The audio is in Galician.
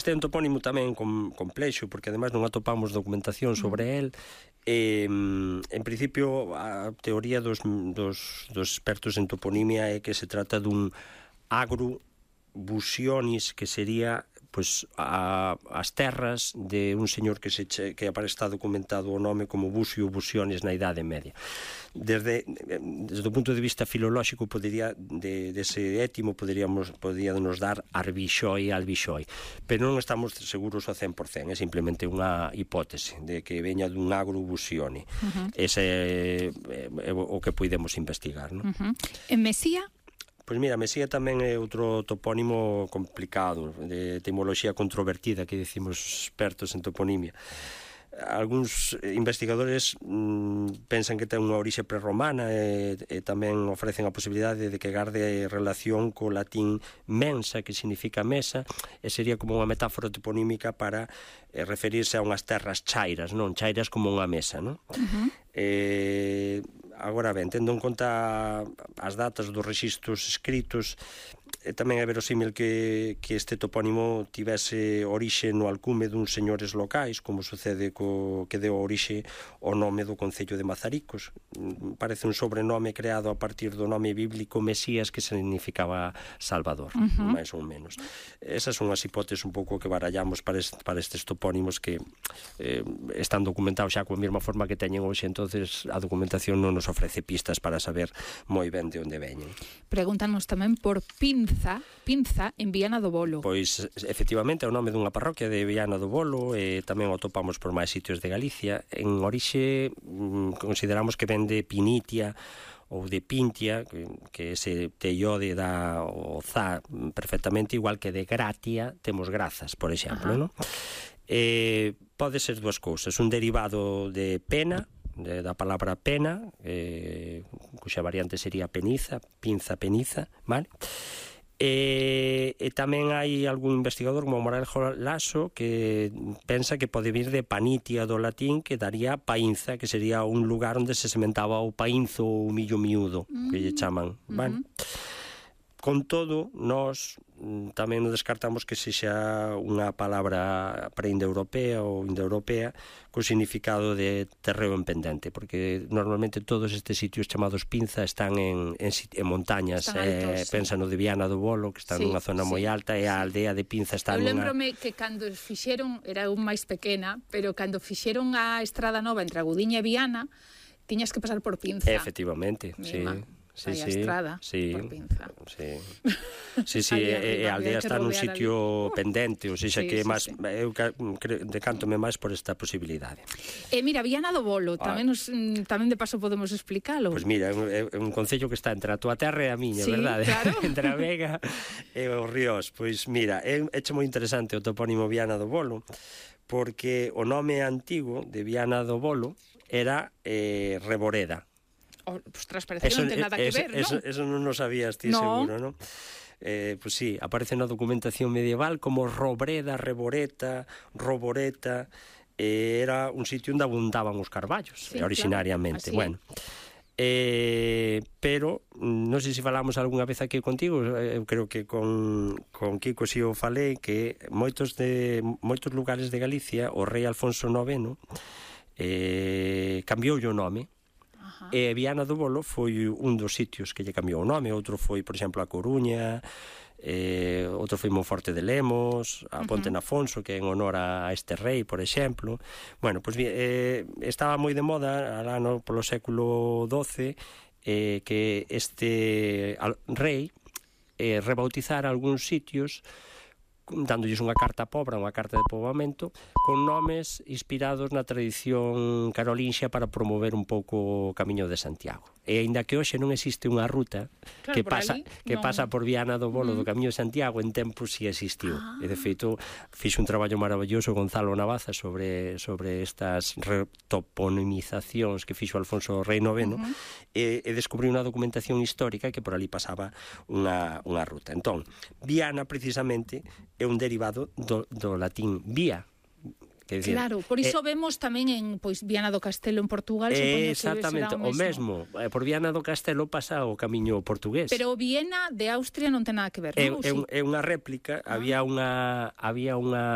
Este é un topónimo tamén complexo, porque ademais non atopamos documentación sobre el. En principio, a teoría dos expertos en toponimia é que se trata dun agro busionis, que sería pois as terras de un señor que está documentado o nome como Busio Busiones na Idade Media. Desde o punto de vista filolóxico, dese étimo podíamos dar Arbixoi, Albixoi, pero non estamos seguros ao 100%, é simplemente unha hipótese de que veña dun agro busione. Ese é o que podemos investigar, non? En Mesía? Pois mira, Mesía tamén é outro topónimo complicado, de etimoloxía controvertida, que dicimos expertos en toponimia. Algúns investigadores pensan que ten unha orixe prerromana e tamén ofrecen a posibilidade de que garde relación co latín mensa, que significa mesa, e sería como unha metáfora toponímica para referirse a unhas terras chairas, non? Chairas como unha mesa, non? Agora ben, tendo en conta as datas dos rexistros escritos, tamén é verosímil que este topónimo tivese orixe no alcume duns señores locais, como sucede que deu orixe ao nome do concello de Mazaricos. Parece un sobrenome creado a partir do nome bíblico Mesías, que significaba Salvador, máis ou menos. Esas son as hipóteses un pouco que barallamos para estes topónimos, que están documentados xa coa mesma forma que teñen hoxe, entonces a documentación non nos ofrece pistas para saber moi ben de onde veñen. Pregúntanos tamén por Pinza en Viana do Bolo. Pois, efectivamente, é o nome dunha parroquia de Viana do Bolo, e tamén o topamos por máis sitios de Galicia. En orixe, consideramos que ven de Pinitia ou de Pintia, que ese teiode dá o za perfectamente, igual que de Gratia temos Grazas, por exemplo, non? Pode ser dúas cousas, un derivado de pena, da palabra pena, cuxa variante sería peniza, pinza, peniza, vale? E tamén hai algún investigador como Moraes Laso que pensa que pode vir de panitia do latín, que daría painza, que sería un lugar onde se sementaba o painzo ou o millo miúdo, que lle chaman, vale? Con todo, nós tamén non descartamos que sexa unha palabra preindoeuropea ou indoeuropea co significado de terreo en pendente, porque normalmente todos estes sitios chamados pinza están en montañas. Pensa no de Viana do Bolo, que está nunha zona moi alta, e a aldea de Pinza está nunha... Eu lembrome que cando fixeron, era un máis pequena, pero cando fixeron a estrada nova entre Agudiña e Viana, tiñas que pasar por Pinza. Efectivamente, sí. A estrada por Pinza. A aldea está nun sitio pendente, ou seja, que eu decántome máis por esta posibilidade. Mira, Viana do Bolo, tamén de paso podemos explicalo. Pois mira, é un concello que está entre a tua terra e a miña, verdade? Claro. Entre a Vega e os Ríos. Pois mira, é moi interesante o topónimo Viana do Bolo, porque o nome antigo de Viana do Bolo era Reboreda. Ostras, parece que non ten nada que ver, non? Eso non o sabías ti, seguro, non? Pois sí, aparece na documentación medieval como Robreda, Reboreta, Roboreta, era un sitio onde abundaban os carballos, originariamente. Bueno, pero non sei se falamos algunha vez aquí contigo, eu creo que con Kiko si o falei, que moitos lugares de Galicia, o rei Alfonso IX cambioulle o nome, e Viana do Bolo foi un dos sitios que lle cambiou o nome. Outro foi, por exemplo, a Coruña, outro foi Monforte de Lemos, a Ponte na Afonso, que é en honor a este rei, por exemplo. Bueno, pois estaba moi de moda alá polo século XII que este rei rebautizara algúns sitios, dándolles unha carta pobra, unha carta de poboamento, con nomes inspirados na tradición carolinxa para promover un pouco o Camiño de Santiago. E aínda que hoxe non existe unha ruta que pasa por Viana do Bolo do Camiño de Santiago, en tempo si existiu. E de feito, fixo un traballo maravilloso Gonzalo Navaza sobre estas toponimizacións que fixo Alfonso Rei IX, e descubriu unha documentación histórica que por ali pasaba unha ruta. Entón, Viana, precisamente, é un derivado do latín vía. Claro, por iso vemos tamén en Viana do Castelo en Portugal. Exactamente, o mesmo. Por Viana do Castelo pasa o camiño portugués. Pero Viena de Austria non ten nada que ver, non? É unha réplica, había unha